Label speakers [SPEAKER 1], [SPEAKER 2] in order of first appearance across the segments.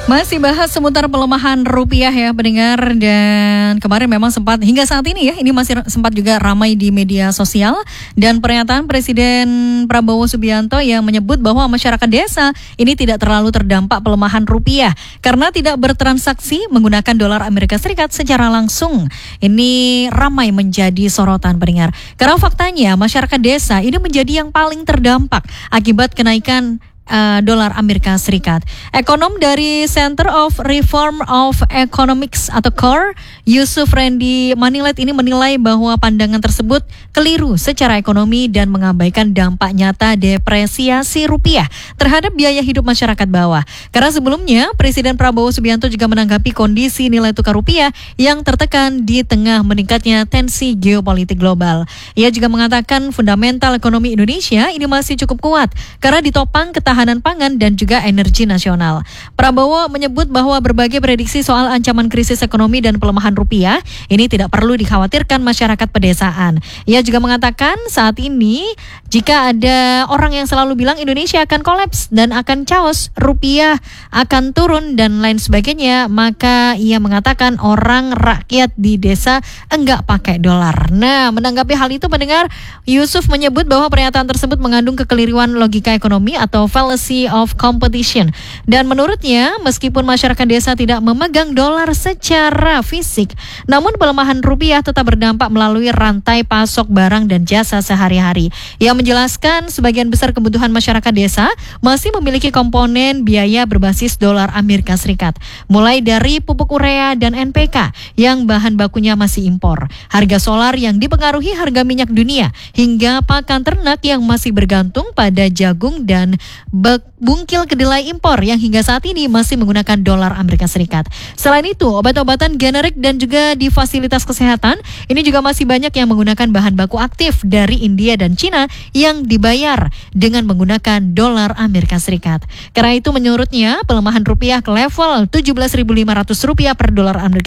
[SPEAKER 1] Masih bahas seputar pelemahan rupiah ya pendengar, dan kemarin memang sempat hingga saat ini ya ini masih sempat juga ramai di media sosial dan pernyataan Presiden Prabowo Subianto yang menyebut bahwa masyarakat desa ini tidak terlalu terdampak pelemahan rupiah karena tidak bertransaksi menggunakan dolar Amerika Serikat secara langsung. Ini ramai menjadi sorotan pendengar karena faktanya masyarakat desa ini menjadi yang paling terdampak akibat kenaikan dolar Amerika Serikat. Ekonom dari Center of Reform of Economics atau CORE, Yusuf Randy Manilet ini menilai bahwa pandangan tersebut keliru secara ekonomi dan mengabaikan dampak nyata depresiasi rupiah terhadap biaya hidup masyarakat bawah. Karena sebelumnya Presiden Prabowo Subianto juga menanggapi kondisi nilai tukar rupiah yang tertekan di tengah meningkatnya tensi geopolitik global. Ia juga mengatakan fundamental ekonomi Indonesia ini masih cukup kuat karena ditopang ketahanan pangan dan juga energi nasional. Prabowo menyebut bahwa berbagai prediksi soal ancaman krisis ekonomi dan pelemahan rupiah ini tidak perlu dikhawatirkan masyarakat pedesaan. Ia juga mengatakan saat ini jika ada orang yang selalu bilang Indonesia akan kolaps dan akan chaos, rupiah akan turun dan lain sebagainya, maka ia mengatakan orang rakyat di desa enggak pakai dolar. Nah, menanggapi hal itu pendengar, Yusuf menyebut bahwa pernyataan tersebut mengandung kekeliruan logika ekonomi atau fallacy of competition. Dan menurutnya, meskipun masyarakat desa tidak memegang dolar secara fisik, namun pelemahan rupiah tetap berdampak melalui rantai pasok barang dan jasa sehari-hari. Ia menjelaskan sebagian besar kebutuhan masyarakat desa masih memiliki komponen biaya berbasis dolar Amerika Serikat, mulai dari pupuk urea dan NPK yang bahan bakunya masih impor, harga solar yang dipengaruhi harga minyak dunia, hingga pakan ternak yang masih bergantung pada jagung dan bungkil kedelai impor yang hingga saat ini masih menggunakan dolar Amerika Serikat. Selain itu, obat-obatan generik dan juga di fasilitas kesehatan ini juga masih banyak yang menggunakan bahan baku aktif dari India dan Cina yang dibayar dengan menggunakan dolar Amerika Serikat. Karena itu menurutnya pelemahan rupiah ke level Rp17.500 per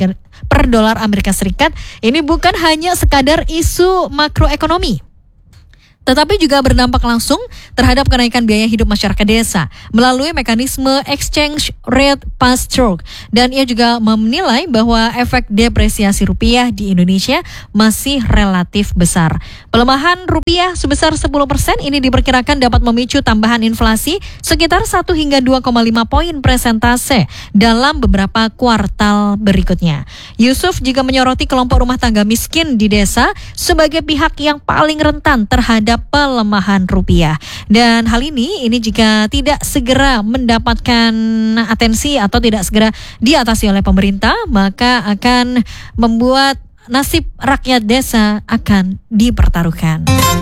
[SPEAKER 1] dolar Amerika Serikat ini bukan hanya sekadar isu makroekonomi, tetapi juga berdampak langsung terhadap kenaikan biaya hidup masyarakat desa melalui mekanisme exchange rate pass-through. Dan ia juga menilai bahwa efek depresiasi rupiah di Indonesia masih relatif besar. Pelemahan rupiah sebesar 10% ini diperkirakan dapat memicu tambahan inflasi sekitar 1 hingga 2,5 poin persentase dalam beberapa kuartal berikutnya. Yusuf juga menyoroti kelompok rumah tangga miskin di desa sebagai pihak yang paling rentan terhadap pelemahan rupiah. Dan hal ini jika tidak segera mendapatkan atensi atau tidak segera diatasi oleh pemerintah, maka akan membuat nasib rakyat desa akan dipertaruhkan.